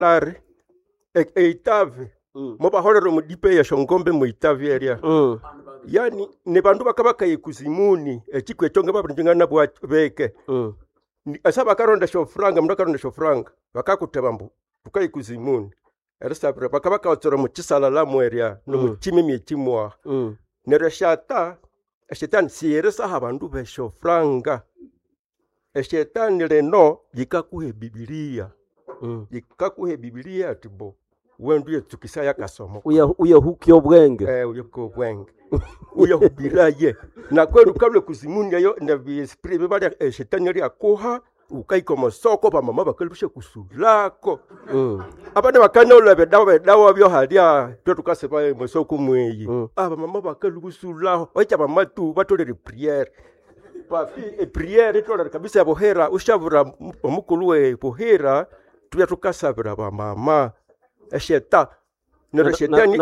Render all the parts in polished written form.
lari eitave mobahorero mudipe ya shongombe muitave area yani ne bandu bakabaka yekuzimuni ekikwe chonge babinjingana bwa beke asaba karonda shofranga mndu karonda shofranga bakakuteba mbu tukayikuzimuni erisabira bakabaka otsoro mu kisala la mweria no muchimi miechimwa nereshata eshetani siyeresa habandu beshofranga eshetani leno yikakuhe bibilia yikakuhe bibilia atibo wendu yetukisa yakasomo uya hukyo bwenge uya bwenge uya hubiraye na kweli kable kuzimuni yo na esprit bibali eshetani yali akoha ukaiko masoko ba mama bakalibishe kusulako abane bakana ulabe dawa byo halia totukase ba masoko mweyi aba mama bakalibusulaho wacha mama tu batolere prière papi prière tolere kabisa ya bohera ushavura omukuluwe bohera tuya tukasabira ba mama esheta nero shetani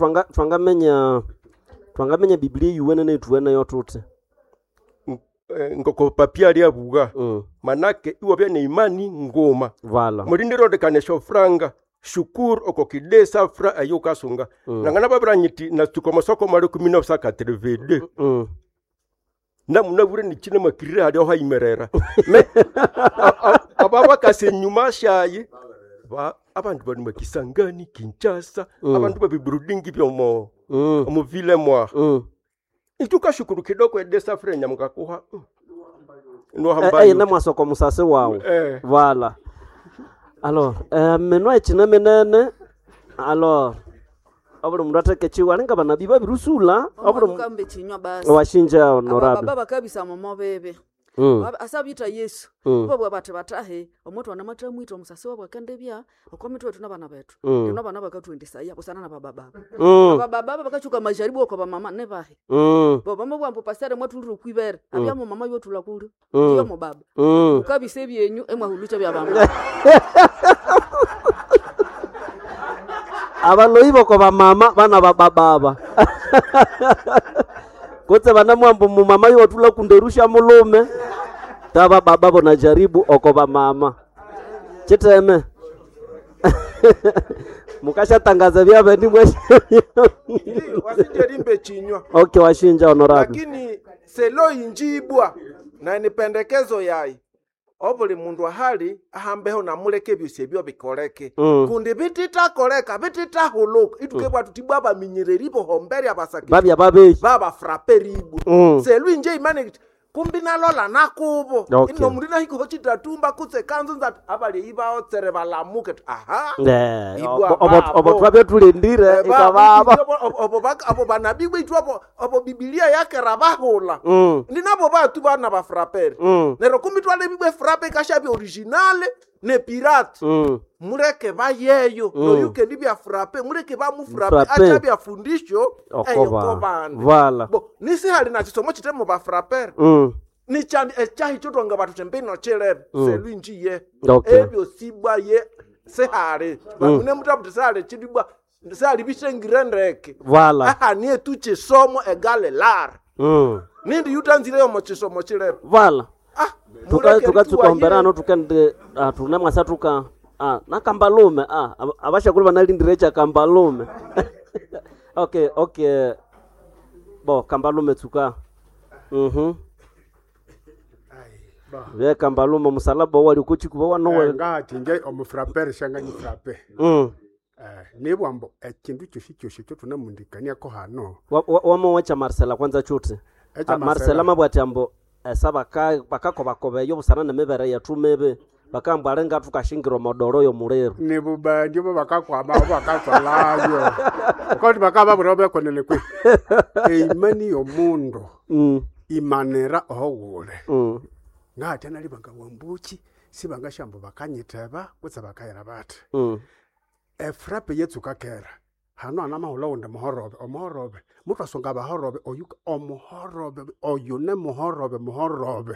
twangamenya Biblia yuwene ne tuwena yotute ngoko papia lia buga manake iwo bya ne imani ngoma vala mulindiro de kanesho franga shukuru okokidesa fra ayoka sunga nangana babranyiti na tukomosoko mali 1982 na munabure ni kine makirira hadi ho imerera ababa kasenyuma shayi ba abantu bani makisangani Kinshasa abantu babibrudingi byomo mu ville moi ituka shukuru kidoko edesa frenya mukakuha no hambayo na mwasoko musase wawo vala alors menwa echina menene alors abulu mratake chiwa lenga banabi babirusula abulu kambe chinywa basi washinja honorable baba kabisa mama bebe asabita Yesu babo batahe omuntu wana matamwito musase wabo kandebya okomitwe tuna bana betu tuna bana bakatwendisa ya kusana na baba baba bakachuka majaribu kwa mama nebahe baba mabwambo pasere mwatuluru kwibere abya mu mama yotu lakuru iyo mu baba ukabise byenyu emwahulucha bya baba abaloibo kwa mama bana baba kotse bana mwambo mu mama yotu la kunderusha mulume taba baba bona jaribu okoba mama chiteme mukasha tangaza bya bendi mweshi wasije limbe chinywa okay washinja honorable lakini selo injibwa na ni pendekezo yai obuli mundu ahali ahambeho na muleke byose byo bikoreke kundi bitita koreka bitita holoka itukebwa tutibwa baminyereri bo homberi abasaki baba frapperibu selo inje imane kumbi nalola nakubo ino murina hiko hochitatumba kutse kanzu nzati abali ibao tsere balamuke aha obo twabe tulindire ikababa obo banabi bwitu obo Biblia yake rabahula ndinabo batu bana ba frapper nero kumbi twale bibwe frappe kashabi originale ne pirate mureke bayeyo no yuke ndibya frappe mureke ba mu frappe acha bya fundisho okobana vala bo nisi hali na chisomo chitemo ba frapper ni chandi echahi chotonga batu tembeno chelebe selwinji ye ebyo sibwa ye sehare bamune mutabuti sale chidibwa sali bisengirendeke vala aha ni etuche somo egale lar nindi yutanzire yo mochisomo chilebe vala tukaomberano tukende tunamwasa tuka na kambalume abashakulu banalindire kambalume okay bo kambalume tuka Ve kambalume musalaba wali kuchikuba wanowe ngati nje omufrapper shangani frappe nebwambo ekindu cyosho cyo tunamundikania ko hano wamo wacha Marcela kwanza chote Marcela mabwati ambo saba bakako bakobe yo busana nemebere yatumebe bakamba arenga tukashingiro modoro yo murero nebuba ndibo bakakwa layo kandi bakaba burobe konene kwe imani yo mundo imanera ohole ngati nali banga wambuchi sibanga shambo bakanyiteba kutsa bakayira bati frappe yetsuka kera hano anama holonda mohorobe mutu asonga bahorobe oyuka omuhorobe oyune muhorobe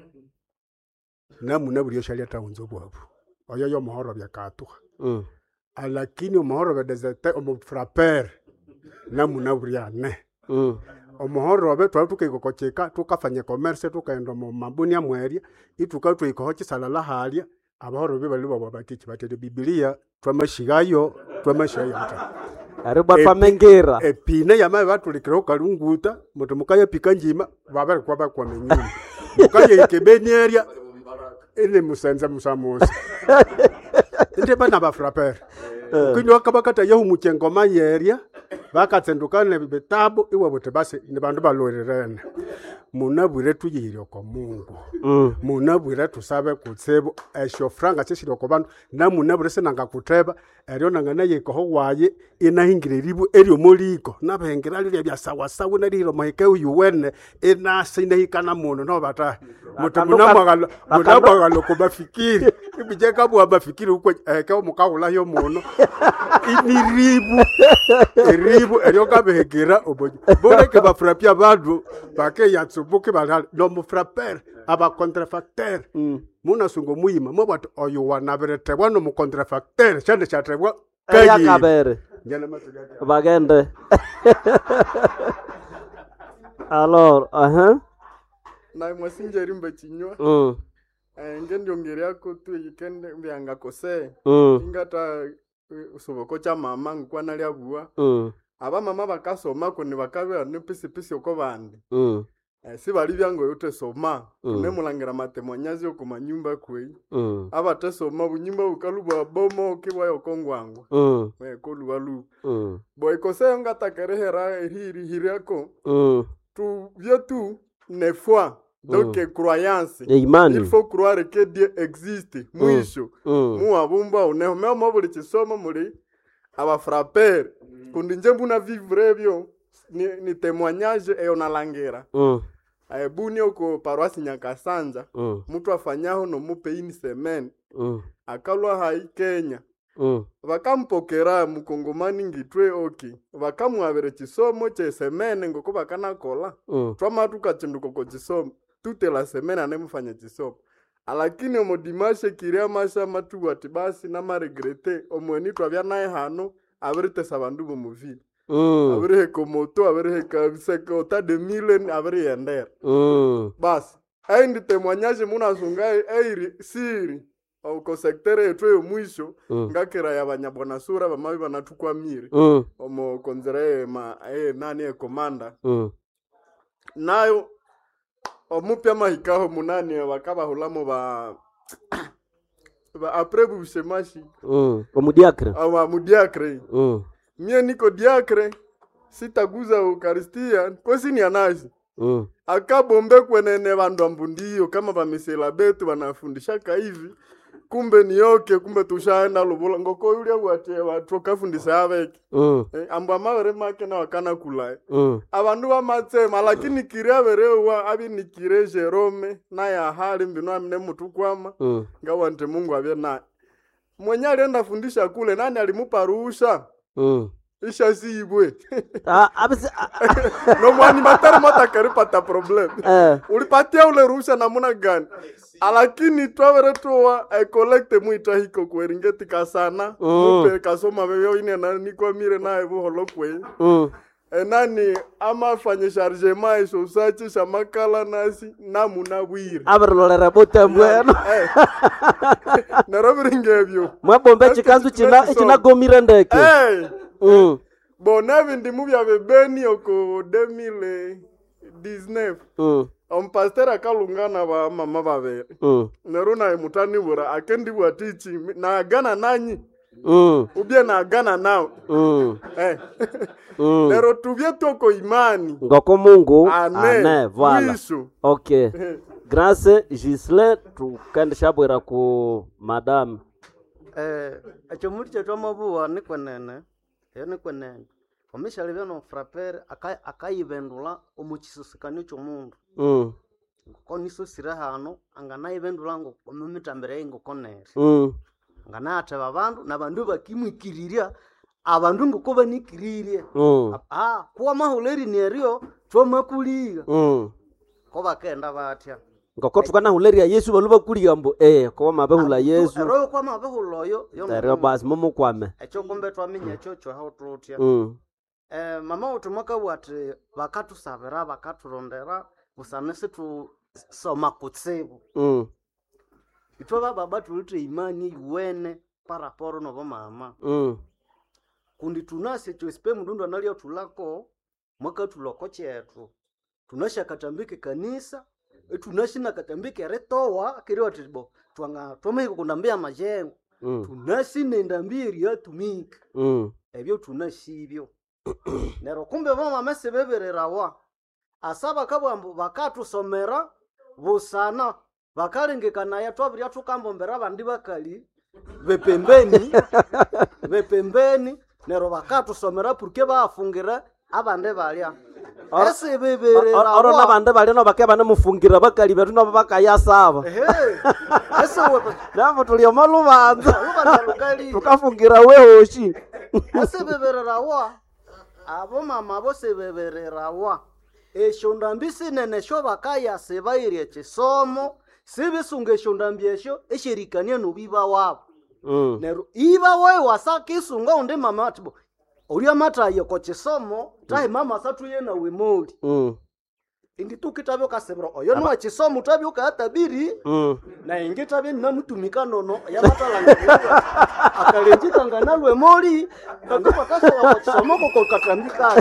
namuna buri yoshali ataunzo bwabu oyo muhorobe yakatuha alakini muhorobe desete omufrapper namuna buri ane omuhorobe twatukekokocheka tukafanya commerce tukaenda mu mabuni ya mweria ituka twikohochi salala halia abahoro bebalibo babakichi batete Biblia twamashigayo muta ari batwamengira epine yama batulikira kalunguta mutu mukaya pika njima babari kwa bakwa menyuma mukaya ikebenieria ile musanza musamusa inde bana ba frapper kinyo akabakata yahu muchengoma yeria bakatsendukana bitabu iwe bote basi ni bandu balorerene munabwire tuyihiryo ko Mungu munabwire tusabe kutsebo esho franga chishiro ko bandu na munabwire senanga kuteba eryo nangana yeko waye inahingiriribu eryo moliko nabengira lya bya sawa sawa na liro mahike uyuwene inasine hikana muno no bata mutamagalo ko bafikiri ibijeka bwa bafikiri uko ka mukahula yo muno iniribu eryo kabehegera obojo boleke bafrapia bandu bake yatsubuke balala no mufraper aba contrafacteur muna sungo muima mo bat oyo wanabirete wano mu contrafacteur chande chatebwa ya kabere bagende alors na mwasinja rimba chinywa ngende ongere yako tu yikende byanga kose ingata usoboko cha mama ngkwana lyabua aba mama bakasoma kuni bakabe ne pisi uko bandi si bali byango yote soma nemulangira matemonyazi yo kumanyumba kwe aba tesoma bunyumba bukaluba bomo kibwa yokongwangu ko lubalu boy kose ngata kerehera hirako tu vietu ne foi donc croyance il faut croire que Dieu existe mwisho muabumba uneho memo buli kisoma muri aba frapper kundi njembu na vivre byo ni témoignage et on alangira buni oko paroisse Nyakasanja mtu afanyaho no mupe ini semaine akalwa hai Kenya bakampokera mukongomani ngitwe oki bakamuabere kisomo che semaine ngoko bakana kola twama tukachinduko ko kisomo toute la semaine anemufanya kisomo alakini omo dimashe kiria masha matu atibasi na maregrete omweni twabya naye hano aberite sabandu mu muvili abere komoto abere kabiseka ota de milen abere yender bas aindi témoignage muna sunga eiri siri au ko secteur etwe mwisho ngakera ya banyabona sura bamabi banatukwamire omo konzere ma nani komanda nayo omupya mahikaho munani bakaba hulamo ba après bushemashi omudiakre mudiakre mie niko diakre sitaguza eukaristia kosi ni anazi akabombe kwenene bandu ambundio kama bamisela betu banafundishaka hivi kumbe niyoke kumbe tushaenda lubula ngoko yule wate watu kafundisa abeki amba mawere make na wakana kulai abandu bamatsema lakini kiria berewa abi nikire Jerome na ya hali mbino amne mutu kwama ngawante Mungu abye na mwenye alienda fundisha kule nani alimupa ruhusa isha siibwe no mwani matara mata karipata problem ulipatia ule ruhusa namuna gani alakini twavere tuwa collect muita hiko kweringeti kasana mupe kasoma bebyo ine na nikwa mire na buholo kwe nani ama fanye chargement iso sachi shamakala nasi namuna bwire aberolera botembweno narabiringebyo mwabombe chikanzu china gomire ndeke bonavi ndi muvya bebeni oko 2019 pasteur akalungana ba mama babere neruna mutani bura akendibwa tichi na agana nanyi ubye na agana nao nero tubye toko imani ngoko Mungu ane voilà okay grâce Gisle tukende shabwera ku madame achomuri chetwa mabuwa nikwenene omishali beno frapper akayibendula omuchisusikanyo chomundu ko niso sira hano angana ibendula ngo omumitambere ngo konere ngana ateba abantu nabandu bakimwikiriria abandu ngoko banikiririe kuwa mahuleri neryo twomakuliga ko bakenda batya ngoko tukana huleria Yesu baluba kuliga mbo ko mabehula Yesu ero ko mabehuloyo yo bas momo kwame echo kombe twaminya chocho how trotya mama utumaka wati itwe bababa tulite imani yuwene paraporo nobo mama kundi tunase chospe mudundu analia tulako mwaka tuloko chetu tunasha katambike kanisa tunashina katambike retowa kiri watibo twanga twameko kunambia majengo tunashine ndambiri yatumika ebyo tunashibyo nero kumbe mama mesebebererawa asaba kabwambo bakatusomera busana bakalengekana ya twabiri atukambombera bandi bakali bepembeni nero bakatusomera purke bafungira abande balya ese beberera oro nabande balya no bakeba namufungira bakali betu no bakayasaba ese wewe namo tulio malubanza lukali tukafungira wehoshi ese beberera wa abo mama bo se beberera wa eshondambisi nene sho bakaya sebaire chisomo sibisunge shondambiesho eshirikania no biba wabo nero iba we wasaki sunga unde mama atibo ulia mata yoko chisomo tahe mama satu yena wemoli indi tukitabyo kasebro oyo no chisomo tabyo ka tabiri na ingitabye na mutumika nono ya matalanga akalenjika ngana lwemoli kangopa kasa wa chisomo ko katambika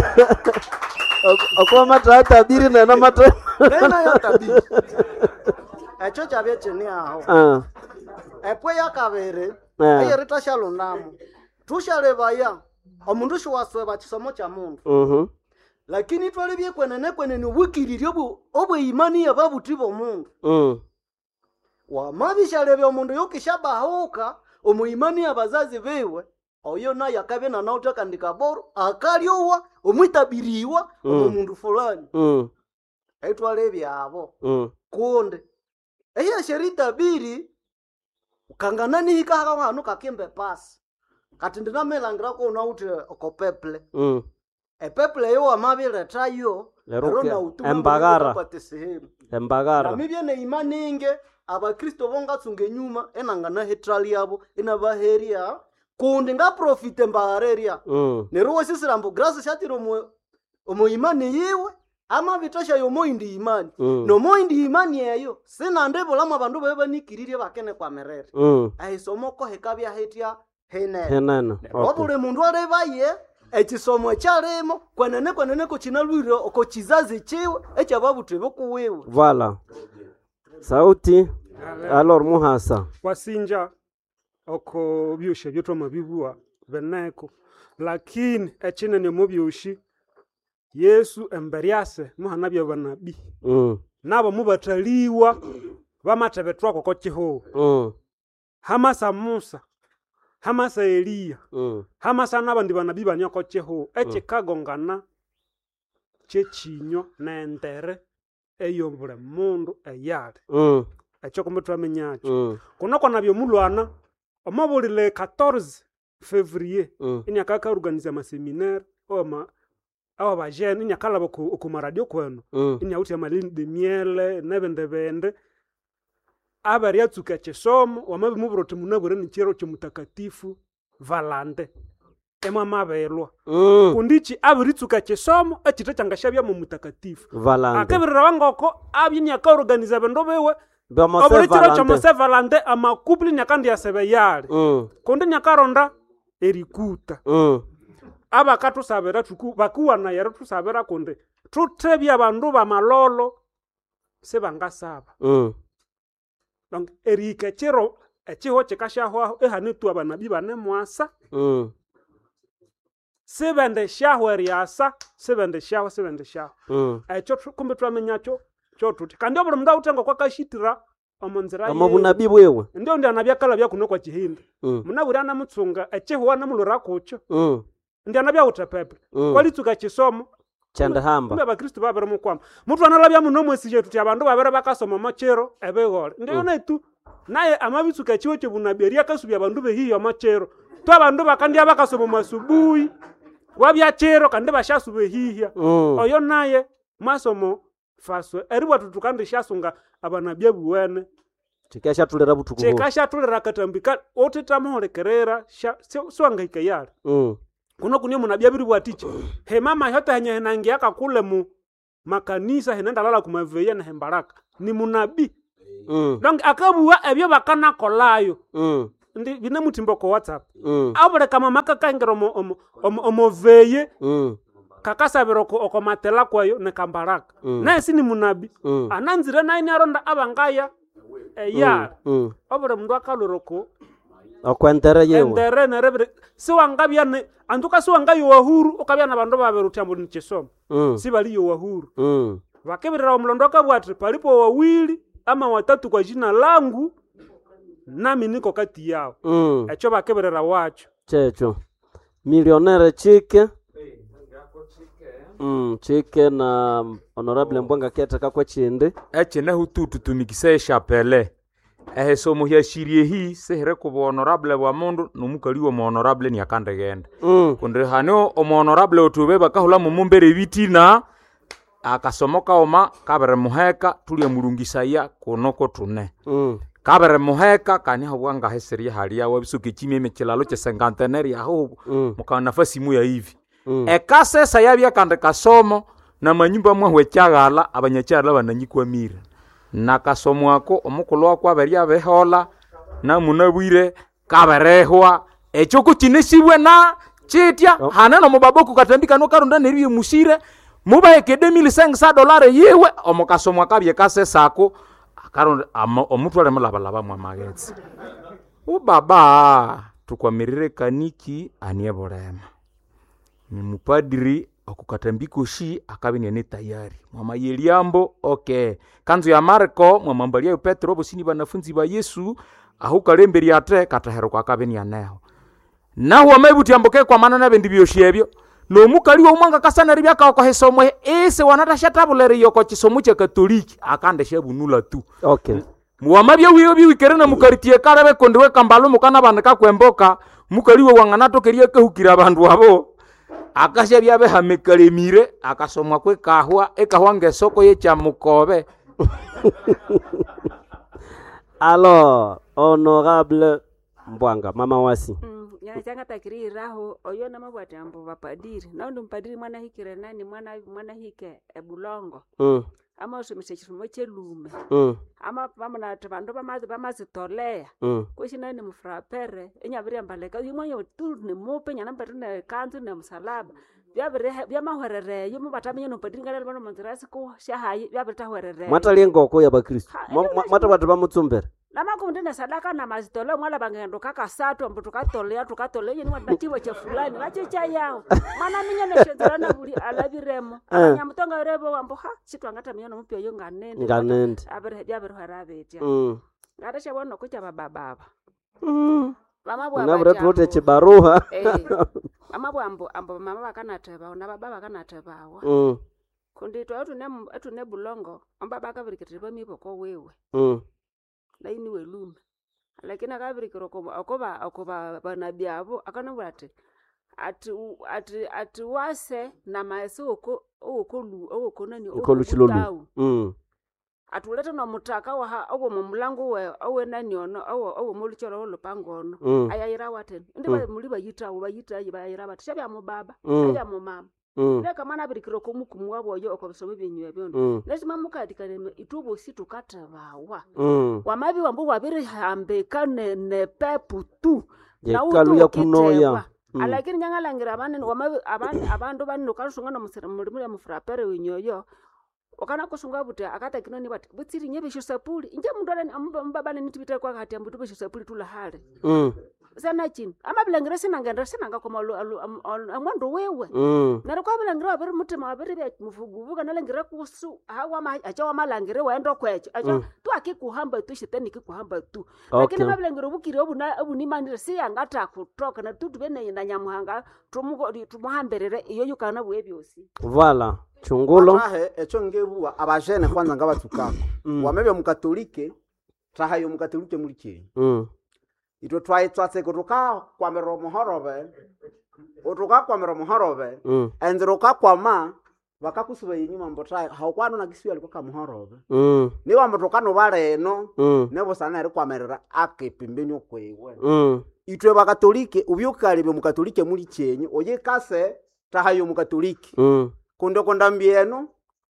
akwa mata tabiri na mata nena ya tabiri echo chabye cheni aho epwe yakabere ayerita shalonamo tushalebaya omundu shiwasweba chisomo cha mundu lakini twalebye kwenene wikiririo obwe imani ya babuti bo mundu wamabishalebye omundu yokishabahuka omuimani ya bazazi bewe oyo na yakabe na nautaka ndikaboro akaliowa omwitabiriwa omundu fulani etwalebye abo kunde eya sherita biri kanganani hika hanu kakimbe pasi kati ndinamelangira ko unaute okopeple epeple yo amabire tayo erona embagara na mibyene imaninge abakristo bonga tsunge nyuma enangana hetrali yabo inabaheria kundi nga profite mbareria neruwe sisirambo grace shatiro omo imani yiwe ama bitosha yo moindi imani no moindi imani yeyo sina ndebo lama bandu bebe nikiririe bakene kwa merere aisomoko hekabya hetia henene obule mundu arebaye ekisomo ekyalemo kwenene ko kinalwire oko kizazi chiwe ekyababutwe bokuwewe voilà sauti alors muhasa wasinja oko byushe byotwa mabibua beneko lakini echinene mu byushi Yesu emberyase muhana bya banabi nabo mubataliwa bamatebetwa koko kiho hamasa Musa hamasa Eliya hamasa nabandi banabi banyoko kiho ekikagongana kyechinyo nentere eyombule mundu eyale ekyo kumutwa menyacho kunoko nabyo mulwana omabulile 14 février inyakaka organize ma séminaire awa bajene inyakala ku maradio kwenu inyauti amalini de miele nebende abari yatsuka chisomo wamabi mubroti munabure nichero chomutakatifu Valande emwa mabelwa kundichi abiri tsuka chisomo achita changashabya mu mutakatifu Valande akabirira wangoko abinya ka organize bendo bewe abiri chiro chomose Valande amakupli nyakandi yasebe yale kundi nyakaronda erikuta abakatu sabera tuku bakuwa na yero tusabera konde tutebya bandu ba malolo sebangasaba donc erika chero echiho chekashaho ehanitu abanabi bane mwasa sebende shaho eriasa sebende shaho echo kumbe twamenyacho chotuti kandi obulu mnda utengo kwa kashitira omonzira amabunabi bwewe ndio anabya bya kuno kwa chihindi munabura na mutsunga echiho na mulura kucho ndi anabya utepepe kwalitsuka chisomo chanda hamba kumbe abakristo babere mukwama mutu analabya muno mwesi chetu ti abandu babere bakasoma machero ebegole ndio netu naye amabitsuka chiwo chebunaberia kasubya abandu behiyo machero to abandu bakandi abakasoma masubuhi wabya chero kandi bashasube hihya oyo naye masomo faswe eribwa tutukandi shasunga abanabya buwene chikasha tulera butuku chikasha tulera katambika otitamuholekerera swangahika yale kuno kunyo munabya biri bwatiche he mama hota hanya henangi yakakule mu makanisa henenda lala kumaveya na hembaraka ni munabi donc akabua ebyo bakanakolayo ndi bine mutimbo ko WhatsApp abure kama makakaingira omoveye kakasabira oko matela kwayo nekambaraka naye sini munabi ananzire naini aronda abangaya ya abure mundu akaloroko okwentere yewe endere nerebere siwangabya ne anduka siwangayo wahuru ukabya nabandu baberutambo nichisomo sibali yo wahuru bakebirira omulondo akabwati palipo wawili ama watatu kwa jina langu nami niko kati yao echo bakebirira wacho checho millionaire chike chike na honorable Mbwanga Keta kwa chinde echene hututu tumikise chapele somo ya shirie hii sehere ko honorable wa mundu numukali wa honorable ni akande genda kundre hano o honorable otube bakahula mu mumbere bitina akasomoka oma kabere muheka tuli mulungisaya konoko tune kabere muheka kani hawanga heseria halia wabisuke chimeme kilalo che 50 aho mukana nafasi mu ya hivi ekase sayabya kande kasomo na manyumba mwe cyagala abanyacyala bananyikwa mira nakasomo ako omukulu wako aberia behola na munabwire kaberehwa echo kuchinesibwe na chitya haneno mubaboko katambika no karunda neriye musire muba $2,500 yewe omukasomo akabye kase sako akaronda omutwale mulabalaba mwa magetsi ubaba tukwamirire kaniki aniyeborema ni mupadiri okukatambiko shi akabine ne tayari mama yeliambo okay kanzu ya Marko mwamambalia Petro bosini banafunzi ba Yesu ahukalemberi ate katahero kwa kabine yaneho naho amabuti amboke kwa manana bendi byoshebyo no mukali wo mwanga kasana ribyaka ko hesomwe ese wanatasha tabulere yoko chisomo cha katoliki akande shebunula tu okay muwamabya wiyo biwikerena mukaritie karabe kondiwe kambalo mukana bandika kwemboka mukali wo wanganato keria kahukira abandu abo akasha byabe hamekalemire akasomwa kwe kahwa ekahwa ngesoko ye cha mukobe alors honorable Mbwanga mama wasi nyachanga takiriraho oyo na mabwati ambo bapadiri na ndo mpadiri mwana hikire nani mwana hike ebulongo ama usumise chifumo chelume ama pamana tabandu bamazitolea kushina ni mfrapere enyabiri mbaleka yimwe tu ni mupe nyana mpetu ne kanzu ne msalaba byamahwerere yimo batamenye no padiri ngale bano manzirasi ko shahayi byabitahwerere mwatali ngoko ya bakristo mwata batu bamutsumbere namakundi ne sadaka na mazitolea mwala bangendo kakasatu ambo tukatolea yeni wadatiwa cha fulani wachicha yao mwana minye ne shenzerana buli alabiremo nyamutonga rebo ambo ha chitwangata minye no mupyo yo nganende abere harabetya ngata chabona ko cha baba mama bwa ngabra tote chibaruha mama bwa ambo mama bakanateba na baba bakanatebawa kundi to atune bulongo ambaba akabirikitira bamipo ko wewe laini welume lakini akabirikiro okoba banabyabo akanobwa ati wase na maso oko nani okoluchilolu atuleta no mutaka wa owo mumulango we owe nani ono owo molucholo lupango ono ayayira waten ndi muri bayita bayira bat shabya mu baba shabya mu mama leka mana birikiro ko mukumu wabo yo okobisome byenyu byondo lesima mukadikane itubo situkatabawa wamabi wambo wabiri hambe kane pepu tu na utu ya kunoya alakini nyangalangira abantu banno karusunga no muri mufrapere winyoyo okana kusunga buti akata kinoni bati butsiri nyebesho sapuli inje mundole mbabane nitibita kwa kati ambutu besho sapuli tula hale sana chini ama bilangire sinanga koma amondo wewe naro kwa bilangire abere mutima abere bya muvuguvu kana langire kusu hawa ma acha malangire waendo kwecho acha tu akikuhamba tu shitani kikuhamba tu lakini mabilangire bukire obuni manire si yangata kutoka na tutu bene na nyamuhanga tumuhamberere iyo yukana bwebyosi voilà chungulo ahe echo ngebuwa abajene kwanza ngabatukako wamebe mukatolike tahayo mukatolike mulikiri ito twatse kutoka kwa meromo horobe enziroka kwa ma bakakusuba yinyuma mbota haukwano na kisiyo aliko ka muhorobe ni wa mbotoka no bareno nebo sana eri kwamerera akepembeni okwewe itwe bakatolike ubyukalebe mukatolike muri cyenye oye kase tahayo mukatolike kundo kondambieno